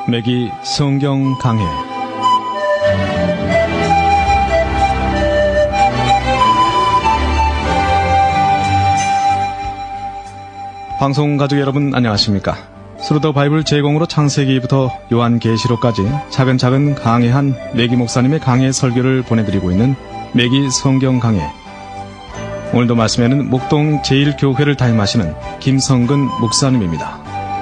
매기 성경 강해. 방송 가족 여러분 안녕하십니까? 스루더 바이블 제공으로 창세기부터 요한계시록까지 차근차근 강해한 매기 목사님의 강해 설교를 보내드리고 있는 매기 성경 강해. 오늘도 말씀에는 목동 제1교회를 담임하시는 김성근 목사님입니다.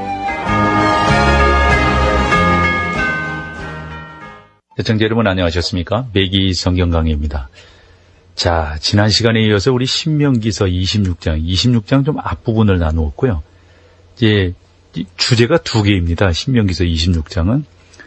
시청자 여러분 안녕하셨습니까? 매기 성경 강해입니다. 자, 지난 시간에 이어서 우리 신명기서 26장 좀 앞부분을 나누었고요. 이제 주제가 두 개입니다. 신명기서 26장은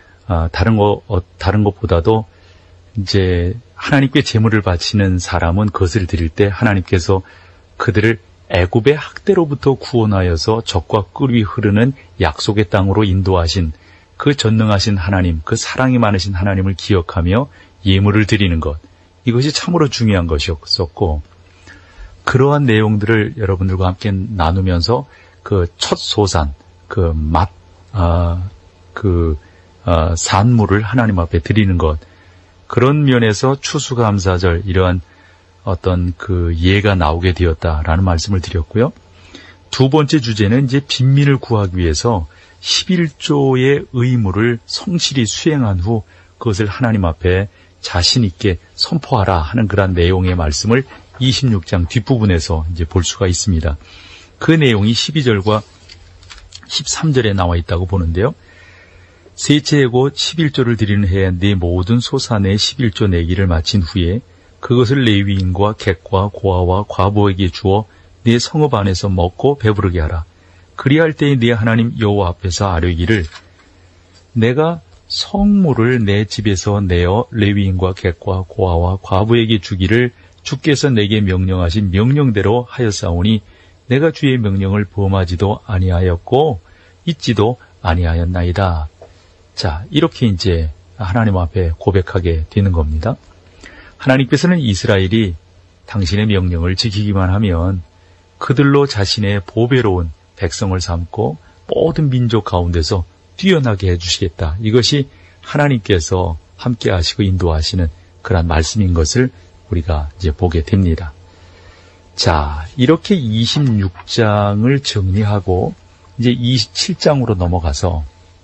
다른 것보다도 이제 하나님께 제물을 바치는 사람은 그것을 드릴 때 하나님께서 그들을 애굽의 학대로부터 구원하여서 적과 꿀이 흐르는 약속의 땅으로 인도하신 그 전능하신 하나님, 그 사랑이 많으신 하나님을 기억하며 예물을 드리는 것, 이것이 참으로 중요한 것이었었고, 그러한 내용들을 여러분들과 함께 나누면서 그 첫 소산, 산물을 하나님 앞에 드리는 것, 그런 면에서 추수감사절, 이러한 어떤 그 예가 나오게 되었다라는 말씀을 드렸고요. 두 번째 주제는 이제 빈민을 구하기 위해서 11조의 의무를 성실히 수행한 후 그것을 하나님 앞에 자신 있게 선포하라 하는 그런 내용의 말씀을 26장 뒷부분에서 이제 볼 수가 있습니다. 그 내용이 12절과 13절에 나와 있다고 보는데요. 셋째 해고 11조를 드리는 해에 네 모든 소산의 11조 내기를 마친 후에 그것을 레위인과 객과 고아와 과부에게 주어 네 성읍 안에서 먹고 배부르게 하라. 그리할 때에 네 하나님 여호와 앞에서 아뢰기를 내가 성물을 내 집에서 내어 레위인과 객과 고아와 과부에게 주기를 주께서 내게 명령하신 명령대로 하였사오니 내가 주의 명령을 범하지도 아니하였고 잊지도 아니하였나이다. 자, 이렇게 이제 하나님 앞에 고백하게 되는 겁니다. 하나님께서는 이스라엘이 당신의 명령을 지키기만 하면 그들로 자신의 보배로운 백성을 삼고 모든 민족 가운데서 뛰어나게 해주시겠다. 이것이 하나님께서 함께 하시고 인도하시는 그런 말씀인 것을 우리가 이제 보게 됩니다. 자, 이렇게 26장을 정리하고 이제 27장으로 넘어가서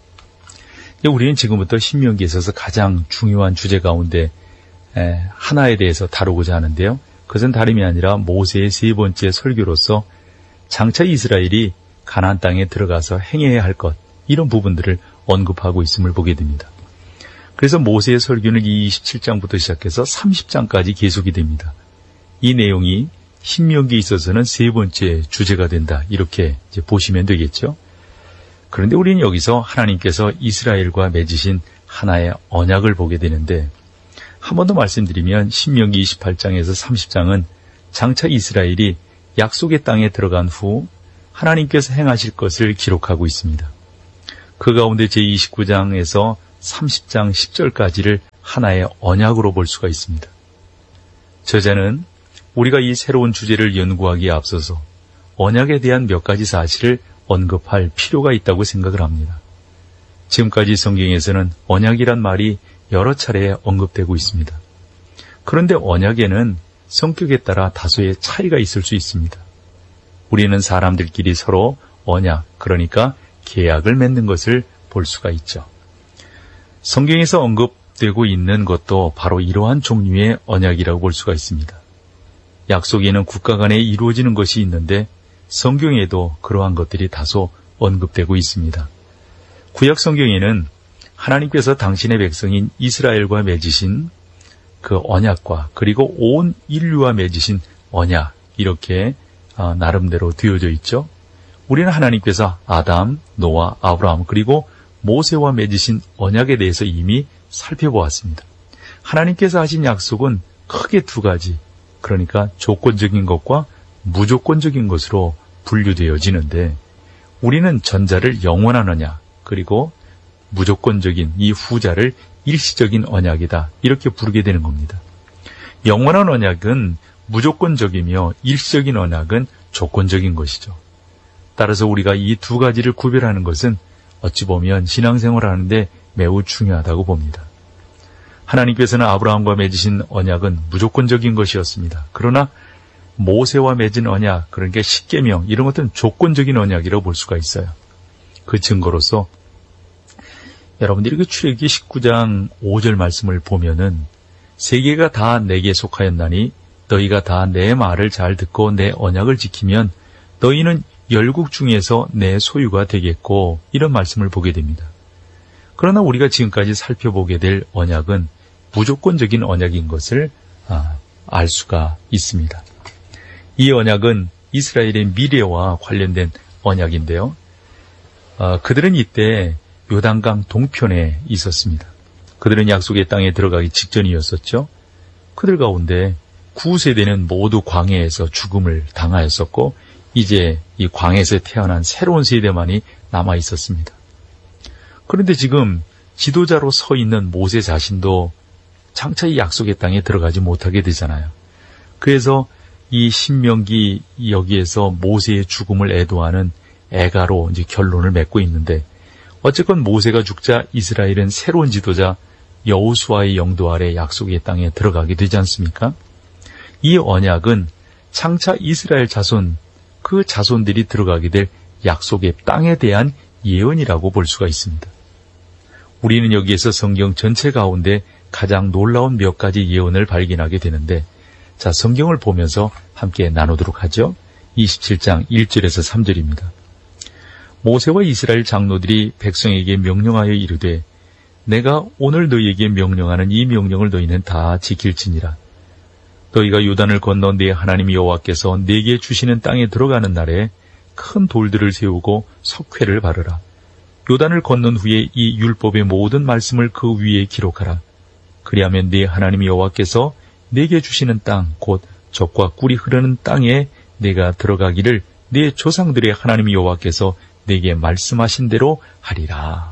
우리는 지금부터 신명기에 있어서 가장 중요한 주제 가운데 하나에 대해서 다루고자 하는데요. 그것은 다름이 아니라 모세의 세 번째 설교로서 장차 이스라엘이 가나안 땅에 들어가서 행해야 할 것, 이런 부분들을 언급하고 있음을 보게 됩니다. 그래서 모세의 설교는 27장부터 시작해서 30장까지 계속이 됩니다. 이 내용이 신명기에 있어서는 세 번째 주제가 된다, 이렇게 이제 보시면 되겠죠. 그런데 우리는 여기서 하나님께서 이스라엘과 맺으신 하나의 언약을 보게 되는데, 한 번 더 말씀드리면 신명기 28장에서 30장은 장차 이스라엘이 약속의 땅에 들어간 후 하나님께서 행하실 것을 기록하고 있습니다. 그 가운데 제29장에서 30장 10절까지를 하나의 언약으로 볼 수가 있습니다. 저자는 우리가 이 새로운 주제를 연구하기에 앞서서 언약에 대한 몇 가지 사실을 언급할 필요가 있다고 생각을 합니다. 지금까지 성경에서는 언약이란 말이 여러 차례 언급되고 있습니다. 그런데 언약에는 성격에 따라 다소의 차이가 있을 수 있습니다. 우리는 사람들끼리 서로 언약, 그러니까 계약을 맺는 것을 볼 수가 있죠. 성경에서 언급되고 있는 것도 바로 이러한 종류의 언약이라고 볼 수가 있습니다. 약속에는 국가 간에 이루어지는 것이 있는데 성경에도 그러한 것들이 다소 언급되고 있습니다. 구약 성경에는 하나님께서 당신의 백성인 이스라엘과 맺으신 그 언약과 그리고 온 인류와 맺으신 언약, 이렇게 나름대로 되어져 있죠. 우리는 하나님께서 아담, 노아, 아브라함 그리고 모세와 맺으신 언약에 대해서 이미 살펴보았습니다. 하나님께서 하신 약속은 크게 두 가지, 그러니까 조건적인 것과 무조건적인 것으로 분류되어지는데, 우리는 전자를 영원한 언약, 그리고 무조건적인 이 후자를 일시적인 언약이다, 이렇게 부르게 되는 겁니다. 영원한 언약은 무조건적이며 일시적인 언약은 조건적인 것이죠. 따라서 우리가 이 두 가지를 구별하는 것은 어찌 보면 신앙생활을 하는데 매우 중요하다고 봅니다. 하나님께서는 아브라함과 맺으신 언약은 무조건적인 것이었습니다. 그러나 모세와 맺은 언약, 그러니까 십계명 이런 것들은 조건적인 언약이라고 볼 수가 있어요. 그 증거로서 여러분들이 그 출애굽기 19장 5절 말씀을 보면은 세계가 다 내게 속하였나니 너희가 다 내 말을 잘 듣고 내 언약을 지키면 너희는 열국 중에서 내 소유가 되겠고, 이런 말씀을 보게 됩니다. 그러나 우리가 지금까지 살펴보게 될 언약은 무조건적인 언약인 것을 알 수가 있습니다. 이 언약은 이스라엘의 미래와 관련된 언약인데요. 그들은 이때 요단강 동편에 있었습니다. 그들은 약속의 땅에 들어가기 직전이었었죠. 그들 가운데 9세대는 모두 광야에서 죽음을 당하였었고, 이제 이 광야에서 태어난 새로운 세대만이 남아 있었습니다. 그런데 지금 지도자로 서 있는 모세 자신도 장차 이 약속의 땅에 들어가지 못하게 되잖아요. 그래서 이 신명기 여기에서 모세의 죽음을 애도하는 애가로 이제 결론을 맺고 있는데, 어쨌건 모세가 죽자 이스라엘은 새로운 지도자 여호수아의 영도 아래 약속의 땅에 들어가게 되지 않습니까? 이 언약은 장차 이스라엘 자손, 그 자손들이 들어가게 될 약속의 땅에 대한 예언이라고 볼 수가 있습니다. 우리는 여기에서 성경 전체 가운데 가장 놀라운 몇 가지 예언을 발견하게 되는데, 자, 성경을 보면서 함께 나누도록 하죠. 27장 1절에서 3절입니다. 모세와 이스라엘 장로들이 백성에게 명령하여 이르되 내가 오늘 너희에게 명령하는 이 명령을 너희는 다 지킬지니라. 너희가 요단을 건너 네 하나님 여호와께서 네게 주시는 땅에 들어가는 날에 큰 돌들을 세우고 석회를 바르라. 요단을 건넌 후에 이 율법의 모든 말씀을 그 위에 기록하라. 그리하면 네 하나님 여호와께서 네게 주시는 땅, 곧 젖과 꿀이 흐르는 땅에 네가 들어가기를 네 조상들의 하나님 여호와께서 네게 말씀하신 대로 하리라.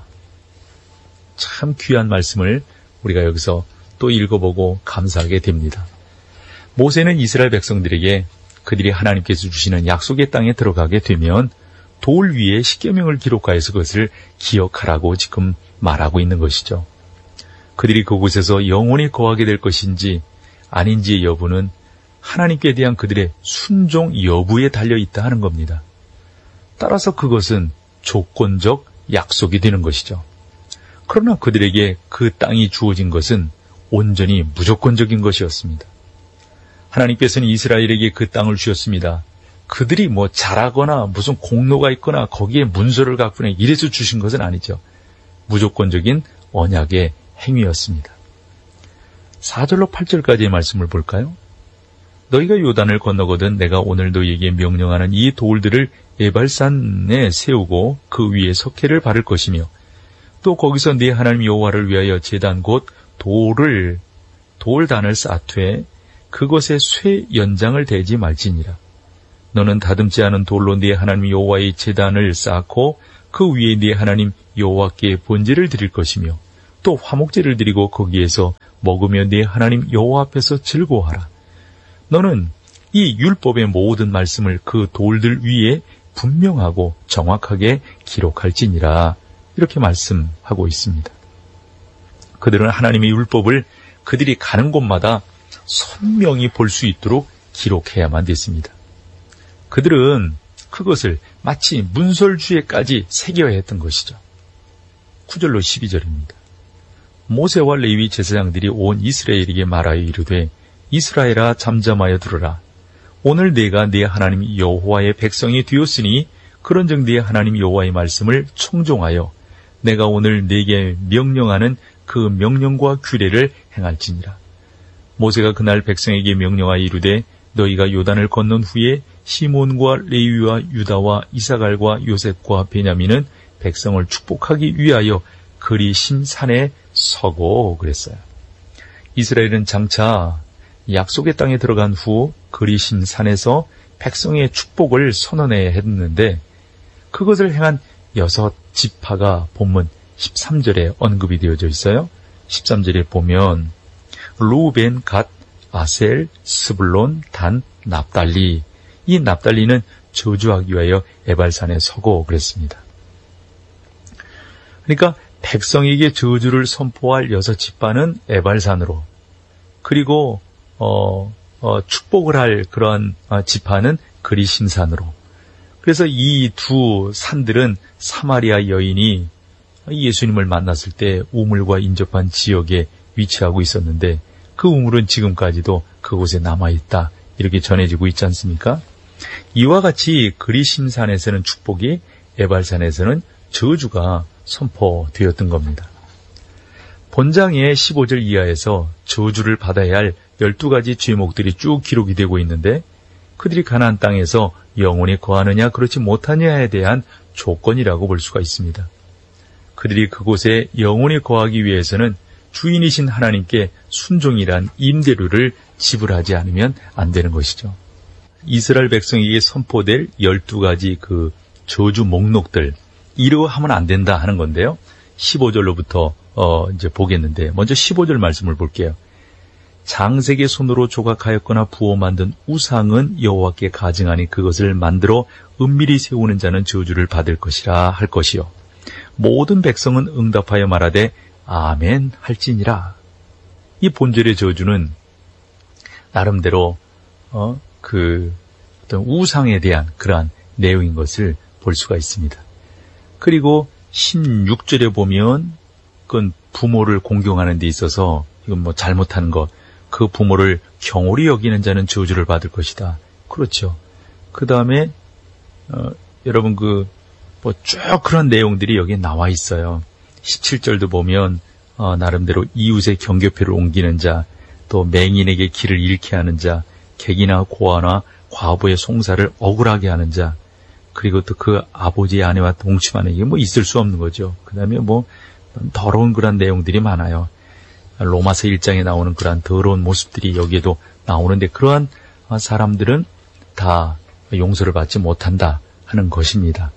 참 귀한 말씀을 우리가 여기서 또 읽어보고 감사하게 됩니다. 모세는 이스라엘 백성들에게 그들이 하나님께서 주시는 약속의 땅에 들어가게 되면 돌 위에 십계명을 기록하여서 그것을 기억하라고 지금 말하고 있는 것이죠. 그들이 그곳에서 영원히 거하게 될 것인지 아닌지의 여부는 하나님께 대한 그들의 순종 여부에 달려있다 하는 겁니다. 따라서 그것은 조건적 약속이 되는 것이죠. 그러나 그들에게 그 땅이 주어진 것은 온전히 무조건적인 것이었습니다. 하나님께서는 이스라엘에게 그 땅을 주셨습니다. 그들이 뭐 잘하거나 무슨 공로가 있거나 거기에 문서를 갖거나 이래서 주신 것은 아니죠. 무조건적인 언약의 행위였습니다. 4절로 8절까지의 말씀을 볼까요? 너희가 요단을 건너거든 내가 오늘 너희에게 명령하는 이 돌들을 에발산에 세우고 그 위에 석회를 바를 것이며 또 거기서 네 하나님 여호와를 위하여 제단 곧 돌단을 쌓되 그것에 쇠 연장을 대지 말지니라. 너는 다듬지 않은 돌로 네 하나님 여호와의 제단을 쌓고 그 위에 네 하나님 여호와께 번제를 드릴 것이며 또 화목제를 드리고 거기에서 먹으며 네 하나님 여호와 앞에서 즐거워하라. 너는 이 율법의 모든 말씀을 그 돌들 위에 분명하고 정확하게 기록할지니라. 이렇게 말씀하고 있습니다. 그들은 하나님의 율법을 그들이 가는 곳마다 선명히 볼 수 있도록 기록해야만 됐습니다. 그들은 그것을 마치 문설주에까지 새겨야 했던 것이죠. 9절로 12절입니다. 모세와 레위 제사장들이 온 이스라엘에게 말하여 이르되 이스라엘아 잠잠하여 들으라. 오늘 내가 네 하나님 여호와의 백성이 되었으니 그런즉 네 하나님 여호와의 말씀을 청종하여 내가 오늘 네게 명령하는 그 명령과 규례를 행할지니라. 모세가 그날 백성에게 명령하여 이르되 너희가 요단을 건넌 후에 시몬과 레위와 유다와 이사갈과 요셉과 베냐민은 백성을 축복하기 위하여 그리신 산에 서고 그랬어요. 이스라엘은 장차 약속의 땅에 들어간 후 그리신 산에서 백성의 축복을 선언해야 했는데 그것을 행한 6지파가 본문 13절에 언급이 되어져 있어요. 13절에 보면 루벤, 갓, 아셀, 스불론, 단, 납달리. 이 납달리는 저주하기 위하여 에발산에 서고 그랬습니다. 그러니까 백성에게 저주를 선포할 6지파는 에발산으로, 그리고 축복을 할 그런 지파는 그리심산으로. 그래서 이 두 산들은 사마리아 여인이 예수님을 만났을 때 우물과 인접한 지역에 위치하고 있었는데 그 우물은 지금까지도 그곳에 남아있다, 이렇게 전해지고 있지 않습니까? 이와 같이 그리심산에서는 축복이, 에발산에서는 저주가 선포되었던 겁니다. 본장의 15절 이하에서 저주를 받아야 할 12가지 죄목들이 쭉 기록이 되고 있는데 그들이 가나안 땅에서 영원히 거하느냐 그렇지 못하느냐에 대한 조건이라고 볼 수가 있습니다. 그들이 그곳에 영원히 거하기 위해서는 주인이신 하나님께 순종이란 임대료를 지불하지 않으면 안 되는 것이죠. 이스라엘 백성에게 선포될 12가지 그 저주 목록들, 이러고 하면 안 된다 하는 건데요. 15절로부터 이제 보겠는데, 먼저 15절 말씀을 볼게요. 장색의 손으로 조각하였거나 부어 만든 우상은 여호와께 가증하니 그것을 만들어 은밀히 세우는 자는 저주를 받을 것이라 할 것이요. 모든 백성은 응답하여 말하되 아멘 할지니라. 이 본절의 저주는 나름대로 어떤 우상에 대한 그러한 내용인 것을 볼 수가 있습니다. 그리고 16절에 보면 그건 부모를 공경하는 데 있어서 이건 뭐 잘못한 것, 그 부모를 경홀히 여기는 자는 저주를 받을 것이다. 그렇죠. 그 다음에 여러분 쭉 그런 내용들이 여기에 나와 있어요. 17절도 보면 나름대로 이웃의 경계표를 옮기는 자, 또 맹인에게 길을 잃게 하는 자, 객이나 고아나 과부의 송사를 억울하게 하는 자, 그리고 또 그 아버지의 아내와 동침하는, 이게 뭐 있을 수 없는 거죠. 그 다음에 뭐 더러운 그런 내용들이 많아요. 로마서 1장에 나오는 그러한 더러운 모습들이 여기에도 나오는데 그러한 사람들은 다 용서를 받지 못한다 하는 것입니다.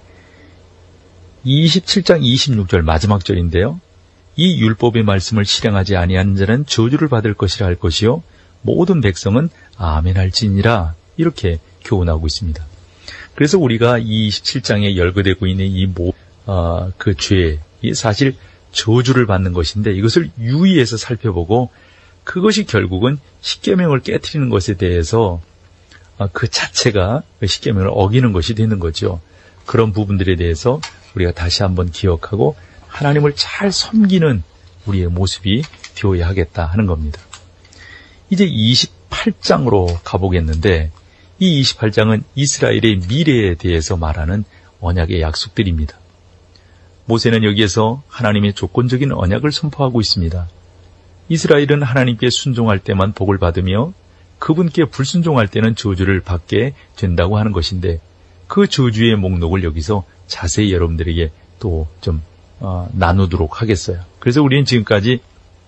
27장 26절 마지막 절인데요. 이 율법의 말씀을 실행하지 아니하는 자는 저주를 받을 것이라 할 것이요 모든 백성은 아멘 할지니라, 이렇게 교훈하고 있습니다. 그래서 우리가 이 27장에 열거되고 있는 그 죄, 사실 저주를 받는 것인데 이것을 유의해서 살펴보고 그것이 결국은 십계명을 깨트리는 것에 대해서 그 자체가 십계명을 어기는 것이 되는 거죠. 그런 부분들에 대해서 우리가 다시 한번 기억하고 하나님을 잘 섬기는 우리의 모습이 되어야 하겠다 하는 겁니다. 이제 28장으로 가보겠는데 이 28장은 이스라엘의 미래에 대해서 말하는 언약의 약속들입니다. 모세는 여기에서 하나님의 조건적인 언약을 선포하고 있습니다. 이스라엘은 하나님께 순종할 때만 복을 받으며 그분께 불순종할 때는 저주를 받게 된다고 하는 것인데 그 저주의 목록을 여기서 자세히 여러분들에게 또 좀 나누도록 하겠어요. 그래서 우리는 지금까지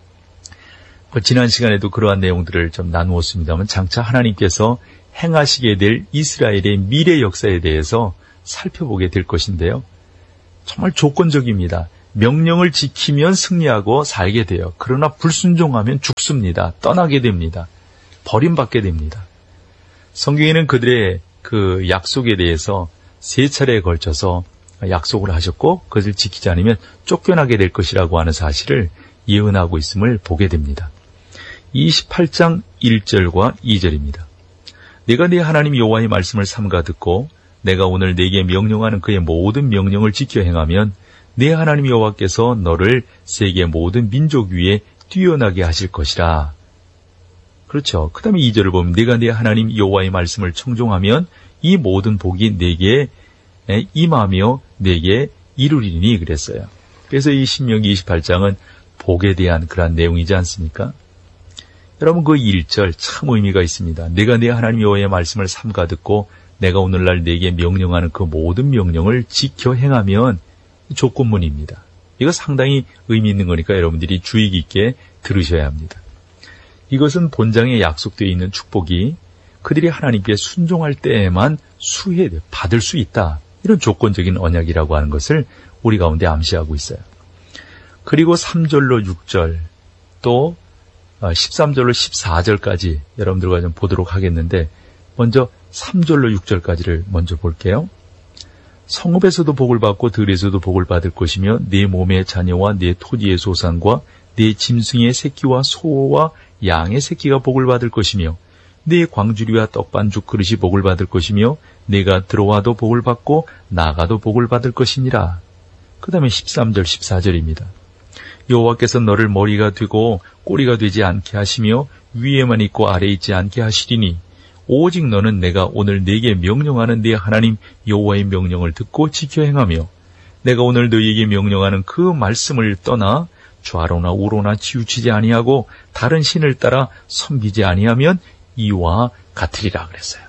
지난 시간에도 그러한 내용들을 좀 나누었습니다만 장차 하나님께서 행하시게 될 이스라엘의 미래 역사에 대해서 살펴보게 될 것인데요. 정말 조건적입니다. 명령을 지키면 승리하고 살게 돼요. 그러나 불순종하면 죽습니다. 떠나게 됩니다. 버림받게 됩니다. 성경에는 그들의 그 약속에 대해서 3차례에 걸쳐서 약속을 하셨고 그것을 지키지 않으면 쫓겨나게 될 것이라고 하는 사실을 예언하고 있음을 보게 됩니다. 28장 1절과 2절입니다. 내가 네 하나님 여호와의 말씀을 삼가 듣고 내가 오늘 네게 명령하는 그의 모든 명령을 지켜 행하면 네 하나님 여호와께서 너를 세계 모든 민족 위에 뛰어나게 하실 것이라. 그렇죠. 그 다음에 2절을 보면 내가 네 하나님 여호와의 말씀을 청종하면 이 모든 복이 네게 임하며 네게 이루리니 그랬어요. 그래서 이 신명기 28장은 복에 대한 그러한 내용이지 않습니까? 여러분 그 1절 참 의미가 있습니다. 내가 네 하나님 여호와의 말씀을 삼가 듣고 내가 오늘날 네게 명령하는 그 모든 명령을 지켜 행하면 조건문입니다. 이거 상당히 의미 있는 거니까 여러분들이 주의 깊게 들으셔야 합니다. 이것은 본장에 약속되어 있는 축복이 그들이 하나님께 순종할 때에만 받을 수 있다. 이런 조건적인 언약이라고 하는 것을 우리 가운데 암시하고 있어요. 그리고 3절로 6절 또 13절로 14절까지 여러분들과 좀 보도록 하겠는데 먼저 3절로 6절까지를 먼저 볼게요. 성읍에서도 복을 받고 들에서도 복을 받을 것이며 내 몸의 자녀와 내 토지의 소산과 내 짐승의 새끼와 소와 양의 새끼가 복을 받을 것이며 내 광주리와 떡반죽 그릇이 복을 받을 것이며 내가 들어와도 복을 받고 나가도 복을 받을 것이니라. 그 다음에 13절 14절입니다. 여호와께서 너를 머리가 되고 꼬리가 되지 않게 하시며 위에만 있고 아래에 있지 않게 하시리니 오직 너는 내가 오늘 네게 명령하는 네 하나님 여호와의 명령을 듣고 지켜 행하며 내가 오늘 너희에게 명령하는 그 말씀을 떠나 좌로나 우로나 치우치지 아니하고 다른 신을 따라 섬기지 아니하면 이와 같으리라 그랬어요.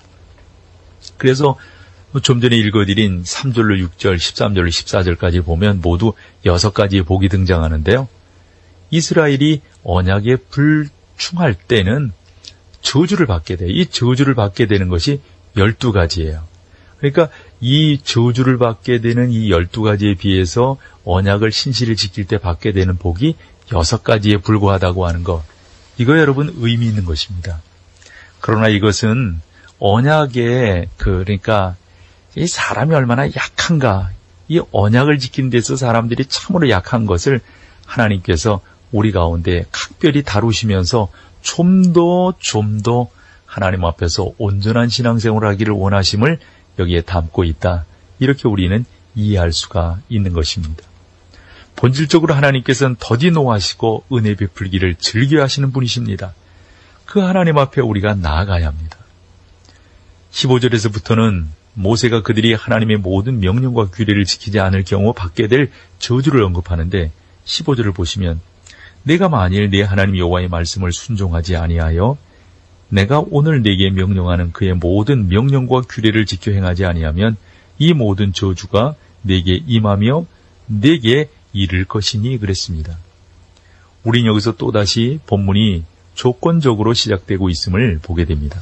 그래서 좀 전에 읽어드린 3절로 6절, 13절로 14절까지 보면 모두 6가지의 복이 등장하는데요. 이스라엘이 언약에 불충할 때는 저주를 받게 돼요. 이 저주를 받게 되는 것이 12가지예요. 그러니까 이 저주를 받게 되는 이 12가지에 비해서 언약을 신실을 지킬 때 받게 되는 복이 6가지에 불과하다고 하는 것. 이거 여러분 의미 있는 것입니다. 그러나 이것은 언약의 그러니까 이 사람이 얼마나 약한가, 이 언약을 지키는 데서 사람들이 참으로 약한 것을 하나님께서 우리 가운데 각별히 다루시면서 좀 더 하나님 앞에서 온전한 신앙생활을 하기를 원하심을 여기에 담고 있다. 이렇게 우리는 이해할 수가 있는 것입니다. 본질적으로 하나님께서는 더디 노하시고 은혜 베풀기를 즐겨 하시는 분이십니다. 그 하나님 앞에 우리가 나아가야 합니다. 15절에서부터는 모세가 그들이 하나님의 모든 명령과 규례를 지키지 않을 경우 받게 될 저주를 언급하는데 15절을 보시면 내가 만일 내 하나님 여호와의 말씀을 순종하지 아니하여 내가 오늘 네게 명령하는 그의 모든 명령과 규례를 지켜 행하지 아니하면 이 모든 저주가 네게 임하며 네게 이를 것이니 그랬습니다. 우린 여기서 또다시 본문이 조건적으로 시작되고 있음을 보게 됩니다.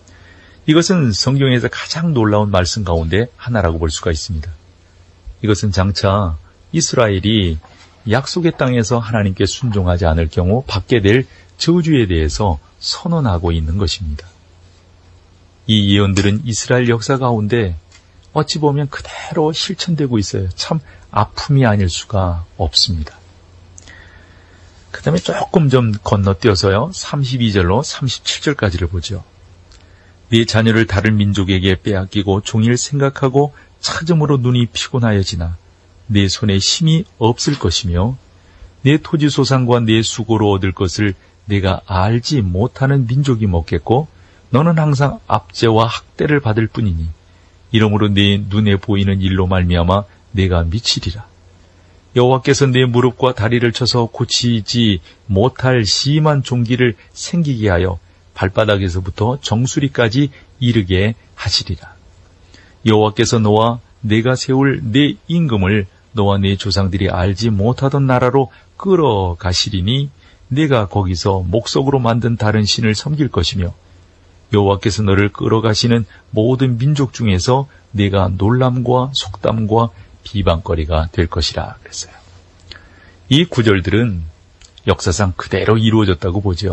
이것은 성경에서 가장 놀라운 말씀 가운데 하나라고 볼 수가 있습니다. 이것은 장차 이스라엘이 약속의 땅에서 하나님께 순종하지 않을 경우 받게 될 저주에 대해서 선언하고 있는 것입니다. 이 예언들은 이스라엘 역사 가운데 어찌 보면 그대로 실천되고 있어요. 참 아픔이 아닐 수가 없습니다. 그 다음에 조금 좀 건너뛰어서요. 32절로 37절까지를 보죠. 네 자녀를 다른 민족에게 빼앗기고 종일 생각하고 찾음으로 눈이 피곤하여지나 네 손에 힘이 없을 것이며 네 토지 소산과 네 수고로 얻을 것을 내가 알지 못하는 민족이 먹겠고 너는 항상 압제와 학대를 받을 뿐이니 이러므로 네 눈에 보이는 일로 말미암아 내가 미치리라. 여호와께서 내 무릎과 다리를 쳐서 고치지 못할 심한 종기를 생기게 하여 발바닥에서부터 정수리까지 이르게 하시리라. 여호와께서 너와 내가 세울 내 임금을 너와 네 조상들이 알지 못하던 나라로 끌어가시리니 네가 거기서 목석으로 만든 다른 신을 섬길 것이며 여호와께서 너를 끌어가시는 모든 민족 중에서 네가 놀람과 속담과 비방거리가 될 것이라 그랬어요. 이 구절들은 역사상 그대로 이루어졌다고 보죠.